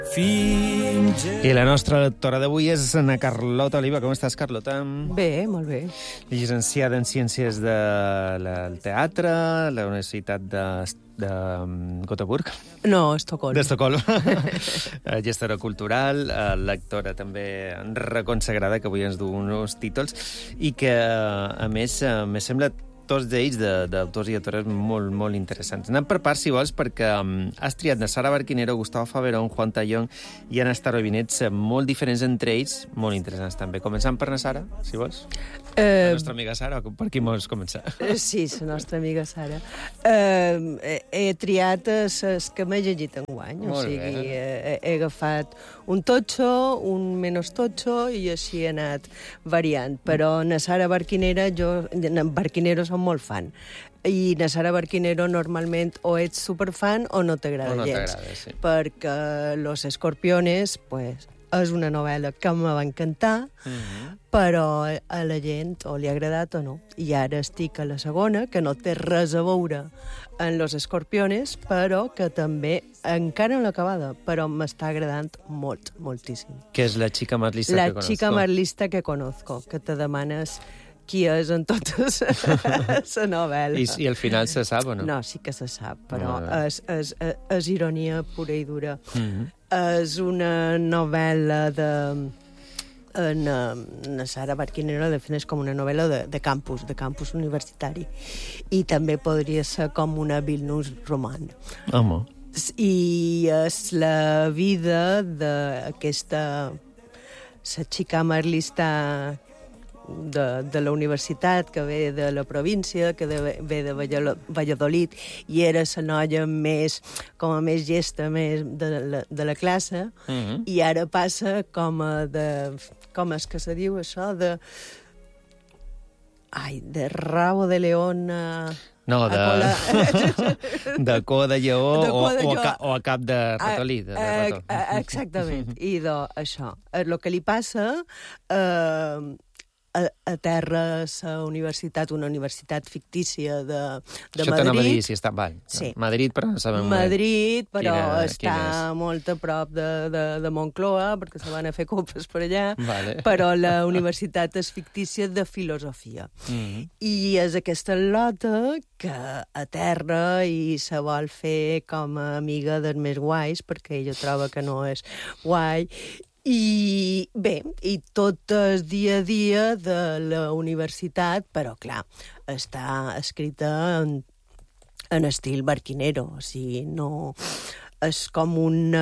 I la nostra lectora d'avui és na Carlota Oliva. Com estàs, Carlota? Bé, molt bé. Llicenciada en Ciències del Teatre a la Universitat de Göteborg. No, Estocolm. D'Estocolm. Gestora cultural, lectora també reconsagrada, que avui ens du uns títols, i que, a més, me sembla tots d'ells d'autors i autores molt, molt interessants. Anem per parts, si vols, perquè has triat na Sara Barquinero, Gustavo Faverón, Juan Tallón i Ana Starobinets, molt diferents entre ells, molt interessants també. Començant per na Sara, si vols. La nostra amiga Sara, per qui vols començar? Sí, la nostra amiga Sara. He triat les que m'he llegit enguany, o sigui, he agafat un totxo, un menys totxo, i així he anat variant. Però na Sara Barquinero som molt fan. I na Sara Barquinero normalment o ets superfan o no t'agrada gens. Sí. Perquè Los Escorpiones, pues, és una novel·la que me va encantar, però a la gent o li ha agradat o no. I ara estic a la segona, que no té res a veure en Los Escorpiones, però que també encara no l'he acabada, però m'està agradant molt, moltíssim. Que és la chica más lista que conozco. La chica más lista que conozco, que te demanes qui és en totes la novel·la. I al final se sap o no? No, sí que se sap, però és ironia pura i dura. És una novel·la na Sara Barquinero la defineix com una novel·la de campus universitari. I també podria ser com una Vilnius roman. Home. I és la vida d'aquesta la xica marlista de la universitat, que ve de la província, que ve de Valladolid, i era la noia més llesta de la classe, i ara passa com és que se diu això, de rabo de león... No, de cua de lleó o a cap de ratolí. Exactament. I això. El que li passa... a terra una universitat fictícia de Madrid. Això t'anava a dir si està... Sí. Madrid, però no sabem... Madrid, però està molt a prop de Moncloa, perquè se van a fer copes per allà, però la universitat és fictícia de filosofia. I és aquesta lota que aterra i se vol fer com a amiga dels més guais, perquè ella troba que no és guai. I bé, i tot el dia a dia de la universitat, però clar, està escrita en estil Barquinero, o sigui, no... És com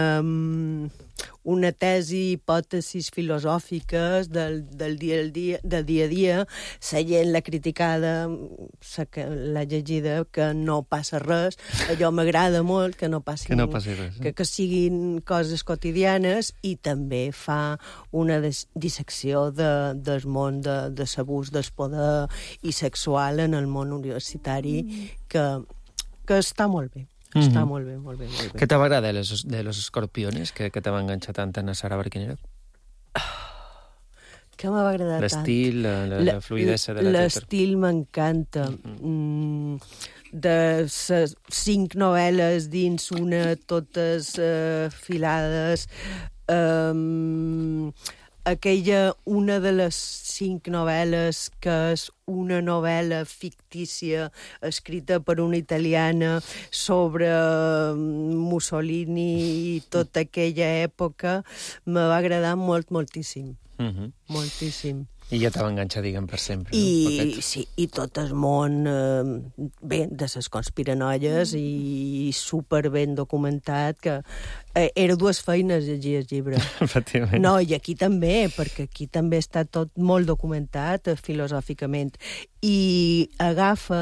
una tesi, hipòtesis filosòfiques del dia a dia. La gent l'ha criticada, l'ha llegida, que no passa res. Allò m'agrada molt, que no passi res. Que siguin coses quotidianes, i també fa una dissecció del món de l'abús del poder i sexual en el món universitari, que està molt bé. Està molt bé, molt bé, molt bé. Què t'ha agradat de Los Escorpiones, que t'ha enganxat tant en Sara Barquinero? Què m'ha agradat tant? L'estil, la fluïdesa de la lletra. L'estil m'encanta. De les 5 novel·les dins una, totes filades... una de les 5 novel·les que és una novel·la fictícia escrita per una italiana sobre Mussolini i tota aquella època, me va agradar moltíssim. Moltíssim. I ja t'ha enganxat, diguem, per sempre. Sí, i tot el món, bé, de les conspiranoies, i super ben documentat, que era 2 feines llegir el llibre. Efectivament. No, i aquí també, perquè aquí també està tot molt documentat filosòficament. I agafa,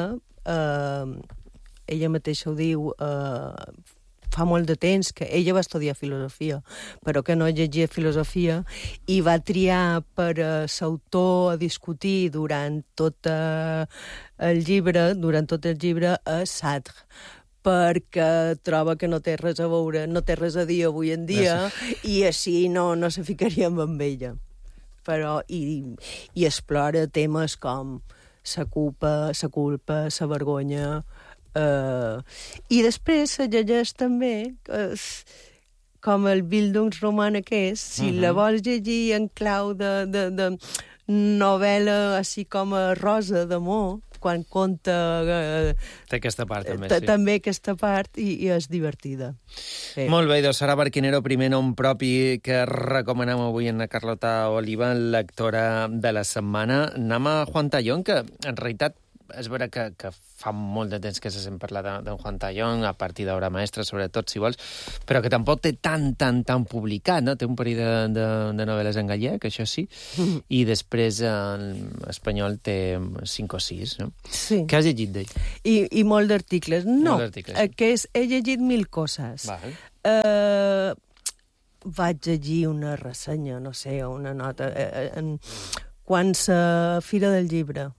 ella mateixa ho diu, fa molt de temps que ella va estudiar filosofia, però que no llegia filosofia, i va triar per l'autor a discutir durant tot el llibre a Sartre, perquè troba que no té res a veure, no té res a dir avui en dia, i així no se ficaríem amb ella. Però, i explora temes com la culpa, la vergonya, I després se llegeix també com el Bildungsroman que és, si la vols llegir en clau de novel·la així com a rosa d'amor, quan conta... Té aquesta part, també, sí. També aquesta part, i és divertida. Sí. Molt bé, doncs Sara Barquinero, primer nom propi que recomanem avui en la Carlota Oliva, lectora de la setmana. Anem a Juan Tallón, que en realitat és vera que fa molt de temps que se sent parlar d'en Juan Tallón, a partir d'Obra Mestra, sobretot, si vols, però que tampoc té tan publicat, no? Té un parell de novel·les en gallec, això sí, i després en espanyol té 5 o 6, no? Sí. Què has llegit d'ell? I molt d'articles. No, que he llegit 1000 coses. Vaig llegir una ressenya, no sé, una nota, quan la Fira del Llibre.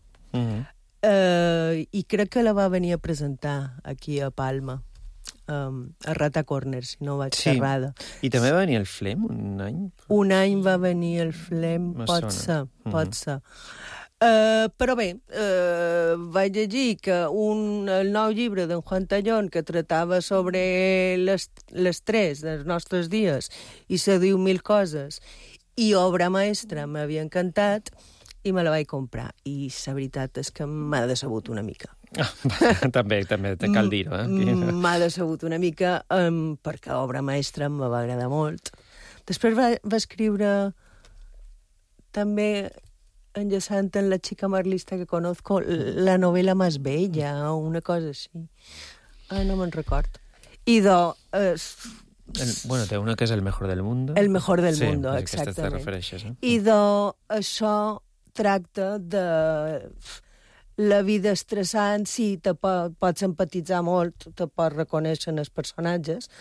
I crec que la va venir a presentar aquí a Palma, a Rata Corner, si no vaig errada. I també va venir el Flem un any? Un any va venir el Flem, pot ser. Però bé, vaig llegir que el nou llibre d'en Juan Tallón, que tratava sobre l'estrès dels nostres dies i se diu 1000 coses, i Obra Mestra m'havia encantat, i me la vaig comprar. I la veritat és que m'ha decebut una mica. També cal dir-ho. M'ha decebut una mica perquè Obra Mestra em va agradar molt. Després va escriure també, enllaçant en La chica más lista que conozco, la novela más bella, o una cosa així. No me'n record. I bueno, té una que és El mejor del mundo. El mejor del mundo, exactament. I això tracta de la vida estressant, sí, pots empatitzar molt, te pots reconèixer en els personatges.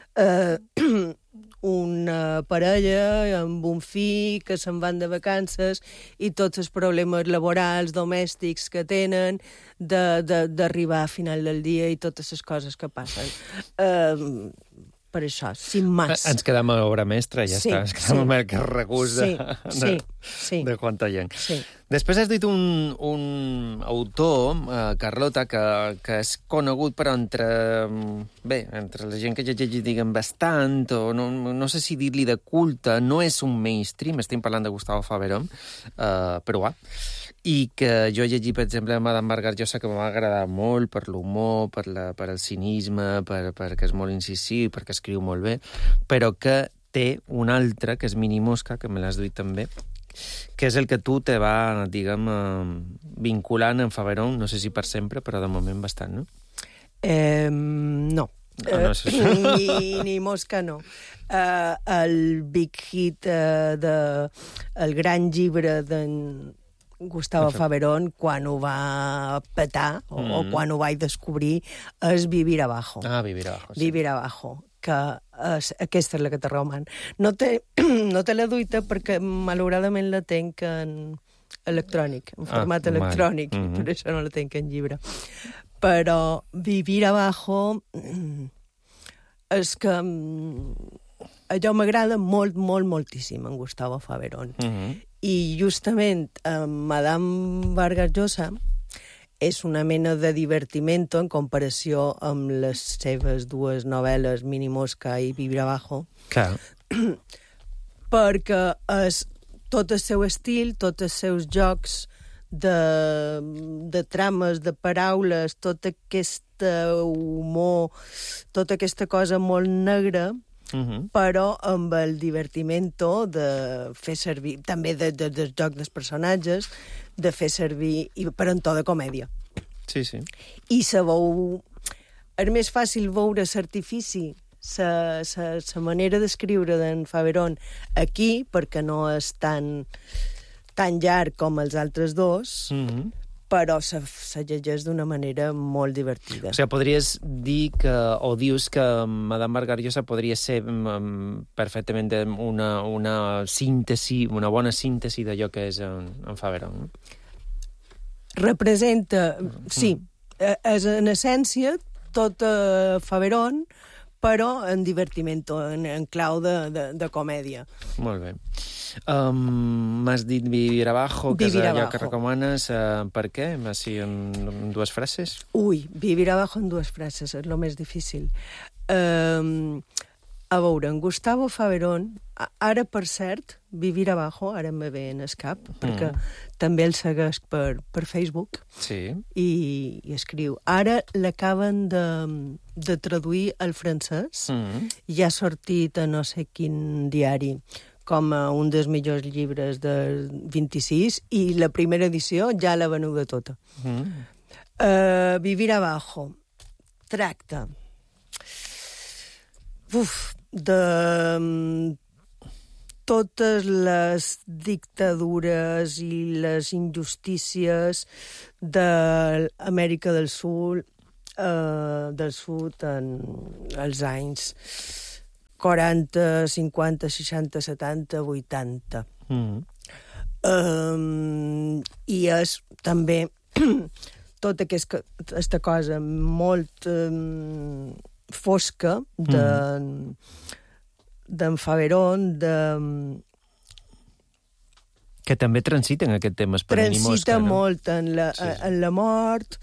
Una parella amb un fill que se'n van de vacances i tots els problemes laborals, domèstics que tenen, d'arribar a final del dia i totes les coses que passen. Per això, sin más. Ens quedem a Obra Mestra, ja està. Ens quedem amb el regust de Juan Tallón. Sí. Després has dit un autor, Carlota, que és conegut, però entre la gent que llegeix, diguem, bastant, o no sé si dir-li de culte, no és un mainstream, estem parlant de Gustavo Faverón, peruà, i que jo he llegit, per exemple, Madame Vargas Llosa, que m'ha agradat molt per l'humor, per el cinisme, perquè és molt incisiu, perquè escriu molt bé, però que té un altre, que és Mini Mosca, que me l'has dit també, que és el que tu te va, diguem, vinculant en Faverón, no sé si per sempre, però de moment bastant, no? No. No és això. Ni Mosca no. El big hit el gran llibre d'en Gustavo Faverón, quan ho va petar, o quan ho vaig descobrir, és Vivir abajo. Vivir abajo, sí. Vivir abajo, que aquesta és la que te recoman. No té la duita perquè, malauradament, la tenc en electrònic, en format electrònic, per això no la tenc en llibre. Però Vivir abajo és que allò m'agrada molt, molt, moltíssim, en Gustavo Faverón. I justament Madame Vargas Llosa és una mena de divertimento en comparació amb les seves dues novel·les, Mini Mosca i Vivir abajo. Clar. Perquè és tot el seu estil, tots els seus jocs de trames, de paraules, tot aquest humor, tota aquesta cosa molt negra, però amb el divertimento de fer servir, també del joc dels personatges, de fer servir per en to de comèdia. Sí, sí. I és més fàcil veure l'artifici, la manera d'escriure d'en Faverón aquí, perquè no és tan llarg com els altres dos, però se llegeix d'una manera molt divertida. O sigui, podries dir o dius que Madame Vargas Llosa podria ser perfectament una síntesi, una bona síntesi d'allò que és en Faverón. Representa, sí, és en essència tot Faverón, però en divertimento, en clau de comèdia. Molt bé. M'has dit Vivir abajo, que és allò que recomanes. Per què? Així, en dues frases? Vivir abajo en dues frases, és el més difícil. A veure, en Gustavo Faverón, ara, per cert, Vivir Abajo, ara me ve en el cap, perquè també el segueix per Facebook, i escriu. Ara l'acaben de traduir al francès, i ha sortit a no sé quin diari, com a un dels millors llibres del 26, i la primera edició ja l'ha venuda tota. Vivir Abajo tracta de totes les dictadures i les injustícies d'Amèrica del Sud en els anys 40, 50, 60, 70, 80. I és també tota aquesta cosa molt fosca d'en Faverón, que també transiten aquest tema Spanini Mosca, no? Transita molt en la mort,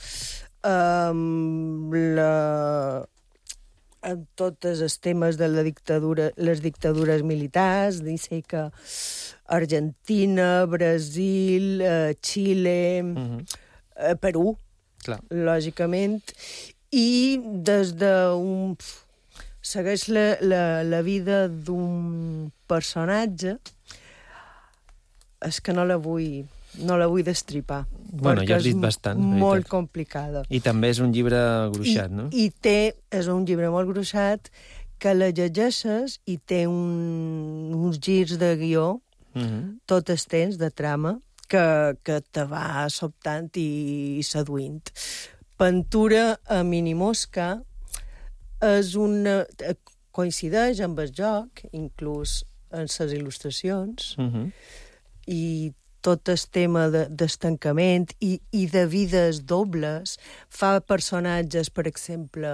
en tots els temes de la dictadura, les dictadures militars, dice que Argentina, Brasil, Xile, Perú, lògicament, i des d'un... segueix la vida d'un personatge, és que no la vull destripar. Bueno, ja has dit bastant. Molt complicada. I també és un llibre gruixat, no? És un llibre molt gruixat que la llegeixes i té uns girs de guió tot el temps, de trama, que te va sobtant i seduint. Pintura a Mini Mosca coincideix amb el joc, inclús en les il·lustracions, i tot el tema d'estancament i de vides dobles. Fa personatges, per exemple,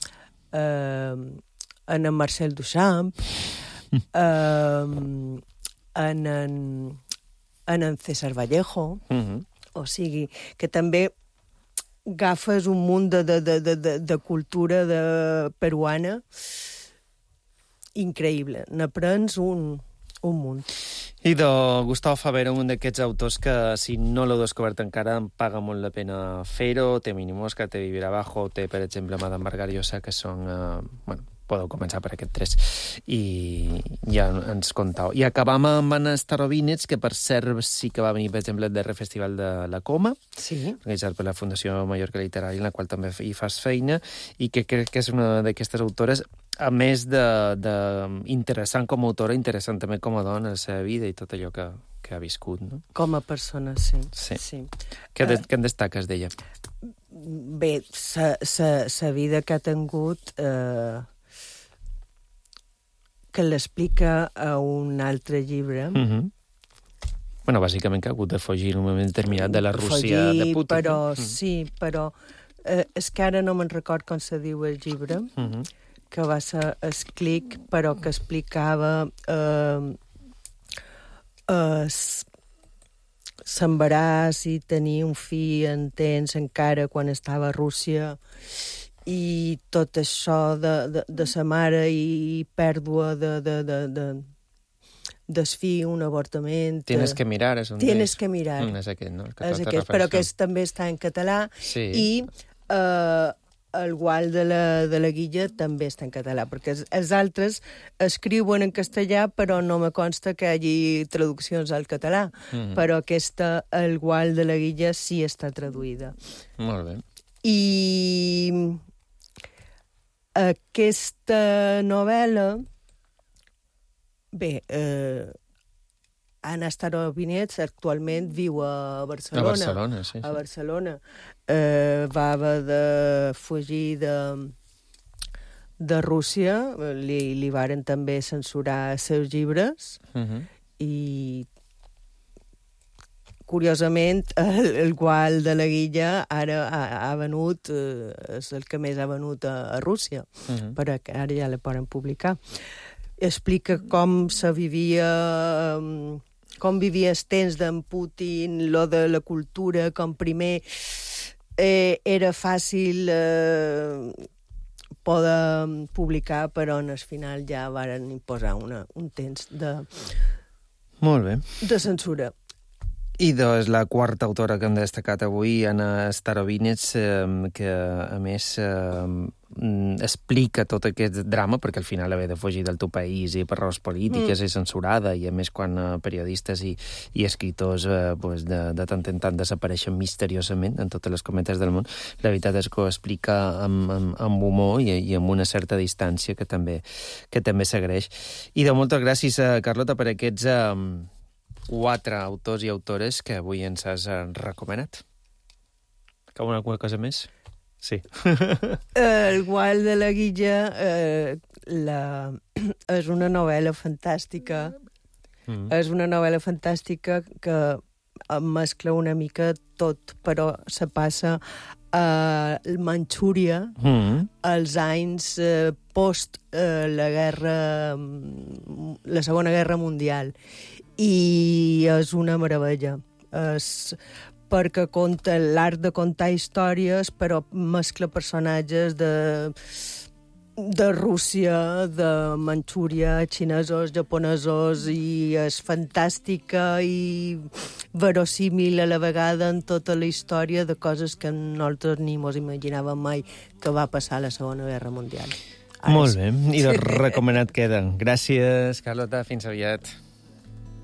en Marcel Duchamp, en César Vallejo, o sigui, que també agafes un munt de cultura peruana increïble. N'aprens un munt. I de Gustavo Faverón, un d'aquests autors que, si no l'heu descobert encara, em paga molt la pena fer-ho. Té Mini Mosca, té Vivir Abajo, té, per exemple, Madame Vargas, que són... podeu començar per aquest 3 i ja ens contau. I acabam amb Anna Starobinets, que per cert sí que va venir, per exemple, al darrer festival de la Coma, organitzat per la Fundació Mallorca Literària, en la qual també hi fas feina, i que crec que és una d'aquestes autores, a més d'interessant com a autora, interessant també com a dona, la seva vida i tot allò que ha viscut, no? Com a persona, sí. Què en destaques d'ella? Bé, sa vida que ha tingut... que l'explica a un altre llibre. Bueno, bàsicament que ha hagut de fugir en un moment determinat de la Rússia de Putin. Sí, però és que ara no me'n record com se diu el llibre, que va ser Esclic, però que explicava s'embaràs i tenir un fill intens encara quan estava a Rússia, i tot això de sa mare i pèrdua del fill, un avortament... Tienes que mirar, és un d'ells. Tienes que mirar. És aquest, no? És aquest, però que també està en català, i el Gual de la Guilla també està en català, perquè els altres escriuen en castellà, però no me consta que hi hagi traduccions al català, però aquesta, el Gual de la Guilla, sí està traduïda. Molt bé. I aquesta novel·la, bé, Anna Starobinets actualment viu a Barcelona. A Barcelona, sí. A Barcelona. Va haver de fugir de Rússia, li varen també censurar els seus llibres, i curiosament, el Gual de la Guilla ara ha venut, és el que més ha venut a Rússia, però ara ja la poden publicar. Explica com se vivia, com vivia els temps d'en Putin, lo de la cultura, com primer era fàcil poder publicar, però en el final ja varen imposar un temps Molt bé. de censura. I doncs la quarta autora que hem destacat avui, Anna Starobinets, que a més explica tot aquest drama, perquè al final haver de fugir del teu país i per raons polítiques i censurada, i a més quan periodistes i escriptors de tant en tant desapareixen misteriosament en totes les cometes del món, la veritat és que ho explica amb humor i amb una certa distància que també s'agraeix. I de moltes gràcies, Carlota, per aquests 4 autors i autores que avui ens has recomanat. Acabo amb alguna cosa més? Sí. El Gual de la Guilla és una novel·la fantàstica. És una novel·la fàntica que mescla una mica tot, però se passa a Manxúria als anys post la Segona Guerra Mundial. I és una meravella. Perquè conta l'art de contar històries, però mescla personatges de Rússia, de Manxúria, xinesos, japonesos, i és fantàstica i verosímil a la vegada en tota la història de coses que nosaltres ni mos imaginàvem mai que va passar a la Segona Guerra Mundial. Molt bé, i recomanat queda. Gràcies, Carlota, fins aviat.